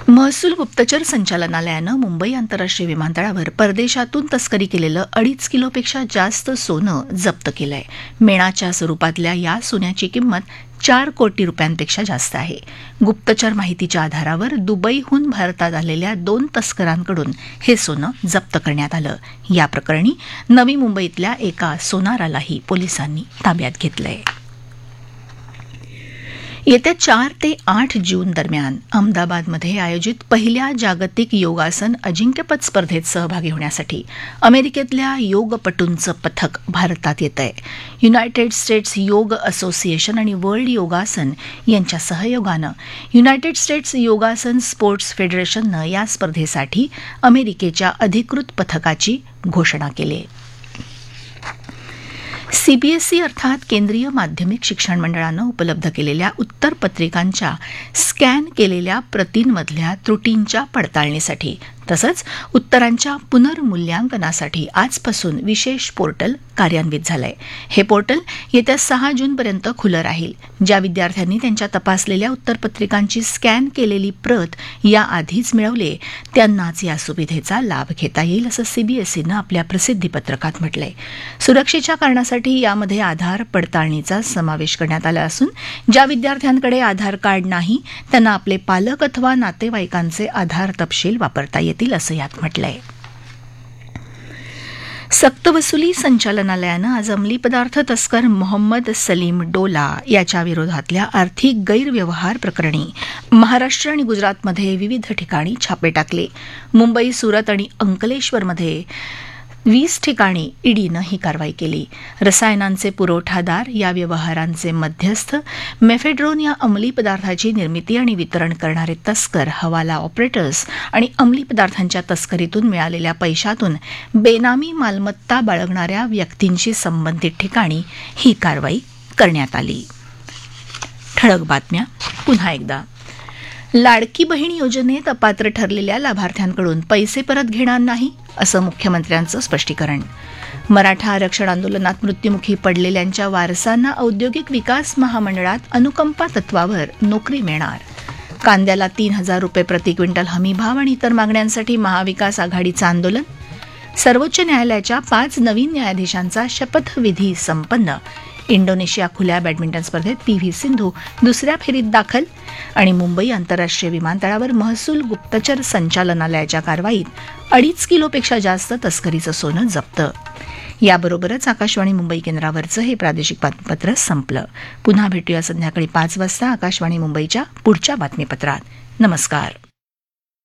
महसूल गुप्तचर संचालनालयानं मुंबई आंतरराष्ट्रीय विमानतळावर परदेशातून तस्करी केलेलं 2.5 किलोपेक्षा जास्त सोनं जप्त केलंय. मेणाच्या स्वरूपातल्या या सोन्याची किंमत 4 कोटी रुपयांपेक्षा जास्त आहे. गुप्तचर माहितीच्या आधारावर दुबईहून भारतात आलेल्या 2 तस्करांकडून हे सोनं जप्त करण्यात आलं. या प्रकरणी नवी मुंबईतल्या एका सोनारालाही पोलिसांनी ताब्यात घेतलंय. येत्या 4 ते 8 जून दरम्यान अहमदाबादमध्ये आयोजित पहिल्या जागतिक योगासन अजिंक्यपद स्पर्धेत सहभागी होण्यासाठी अमेरिकेतल्या योगपटूंचं पथक भारतात येत आहे. युनायटेड स्टेट्स योग असोसिएशन आणि वर्ल्ड योगासन यांच्या सहयोगानं युनायटेड स्टेट्स योगासन स्पोर्ट्स फेडरेशननं या स्पर्धेसाठी अमेरिकेच्या अधिकृत पथकाची घोषणा केली आहे. सीबीएसई अर्थात केंद्रीय माध्यमिक शिक्षण मंडळानं उपलब्ध केलेल्या उत्तरपत्रिकांच्या स्कॅन केलेल्या प्रतींमधल्या त्रुटींच्या पडताळणीसाठी तसंच उत्तरांच्या पुनर्मूल्यांकनासाठी आजपासून विशेष पोर्टल कार्यान्वित झालंय. हे पोर्टल येत्या 6 जूनपर्यंत खुलं राहील. ज्या विद्यार्थ्यांनी त्यांच्या तपासलेल्या उत्तरपत्रिकांची स्कॅन केलेली प्रत याआधीच मिळवले त्यांनाच या सुविधेचा लाभ घेता येईल असं सीबीएसईनं आपल्या प्रसिद्धीपत्रकात म्हटलंय. सुरक्षेच्या कारणासाठी यामध्ये आधार पडताळणीचा समावेश करण्यात आला असून ज्या विद्यार्थ्यांकडे आधार कार्ड नाही त्यांना आपले पालक अथवा नातेवाईकांचे आधार तपशील वापरता येतील असं यात म्हटलंय. सक्तवसुली संचालनालयानं आज अंमली पदार्थ तस्कर मोहम्मद सलीम डोला याच्या विरोधातल्या आर्थिक गैरव्यवहार प्रकरणी महाराष्ट्र आणि गुजरातमध्ये विविध ठिकाणी छापे टाकले. मुंबई, सुरत आणि अंकलेश्वरमध्ये 20 ठिकाणी ईडीनं ही कारवाई केली. रसायनांचे पुरवठादार, या व्यवहारांचे मध्यस्थ, मेफेड्रोन या अंमली पदार्थाची निर्मिती आणि वितरण करणारे तस्कर, हवाला ऑपरेटर्स आणि अंमली पदार्थांच्या तस्करीतून मिळालेल्या पैशातून बेनामी मालमत्ता बाळगणाऱ्या व्यक्तींशी संबंधित ठिकाणी ही कारवाई करण्यात आली. ठळक बातम्या पुन्हा एकदा. लाडकी बहीण योजनेत अपात्र ठरलेल्या लाभार्थ्यांकडून पैसे परत घेणार नाही असं मुख्यमंत्र्यांचं स्पष्टीकरण. मराठा आरक्षण आंदोलनात मृत्युमुखी पडलेल्यांच्या वारसांना औद्योगिक विकास महामंडळात अनुकंपा तत्वावर नोकरी मिळणार. कांद्याला 3,000 रुपये प्रति क्विंटल हमीभाव आणि इतर मागण्यांसाठी महाविकास आघाडीचं आंदोलन. सर्वोच्च न्यायालयाच्या 5 नवीन न्यायाधीशांचा शपथविधी संपन्न. इंडोनेशिया खुल्या बॅडमिंटन स्पर्धेत पीव्ही सिंधू दुसऱ्या फेरीत दाखल. आणि मुंबई आंतरराष्ट्रीय विमानतळावर महसूल गुप्तचर संचालनालयाच्या कारवाईत 2.5 किलोपेक्षा जास्त तस्करीचं सोनं जप्त. याबरोबरच आकाशवाणी मुंबई केंद्रावरचं हे प्रादेशिक बातमीपत्र संपलं. पुन्हा भेटूया संध्याकाळी 5 वाजता आकाशवाणी मुंबईच्या पुढच्या बातमीपत्रात. नमस्कार.